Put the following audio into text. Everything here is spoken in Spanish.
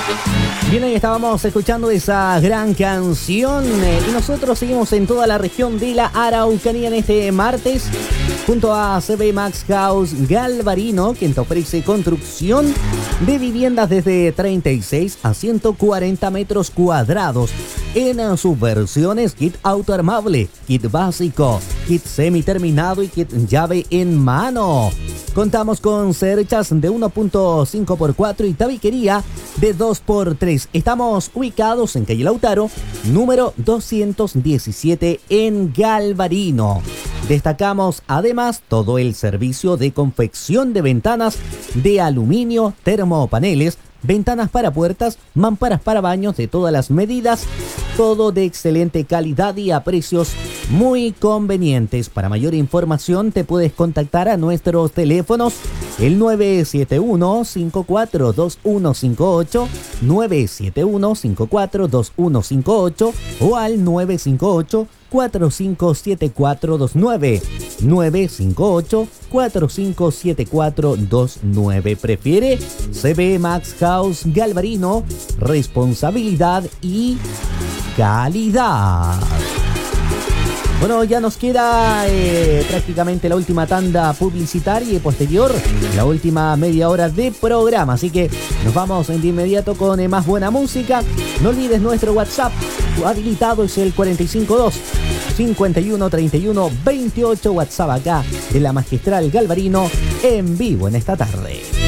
Bien, ahí estábamos escuchando esa gran canción y nosotros seguimos en toda la región de la Araucanía en este martes junto a CB Max House Galvarino, quien te ofrece construcción de viviendas desde 36 a 140 metros cuadrados en sus versiones kit autoarmable, kit básico, kit semi-terminado y kit llave en mano. Contamos con cerchas de 1.5x4 y tabiquería de 2x3. Estamos ubicados en calle Lautaro, número 217 en Galvarino. Destacamos además todo el servicio de confección de ventanas de aluminio, termopaneles, ventanas para puertas, mamparas para baños de todas las medidas, todo de excelente calidad y a precios muy convenientes. Para mayor información te puedes contactar a nuestros teléfonos el 971-542158, 971-542158 o al 958-457429, 958-457429. Prefiere CB Max House Galvarino, responsabilidad y calidad. Bueno, ya nos queda prácticamente la última tanda publicitaria y posterior la última media hora de programa. Así que nos vamos de inmediato con más buena música. No olvides nuestro WhatsApp habilitado, es el 452-5131-28. WhatsApp acá de la Magistral Galvarino en vivo en esta tarde.